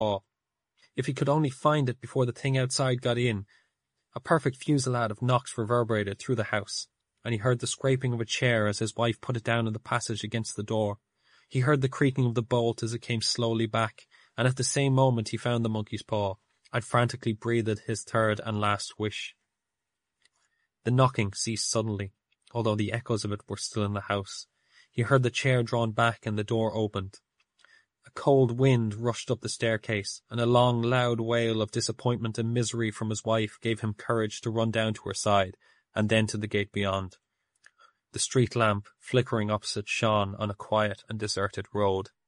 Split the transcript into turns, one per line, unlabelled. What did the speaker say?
paw. If he could only find it before the thing outside got in. A perfect fusillade of knocks reverberated through the house, and he heard the scraping of a chair as his wife put it down in the passage against the door. He heard the creaking of the bolt as it came slowly back, and at the same moment he found the monkey's paw, and frantically breathed his third and last wish. The knocking ceased suddenly, although the echoes of it were still in the house. He heard the chair drawn back and the door opened. A cold wind rushed up the staircase, and a long, loud wail of disappointment and misery from his wife gave him courage to run down to her side, and then to the gate beyond. The street lamp, flickering opposite, shone on a quiet and deserted road.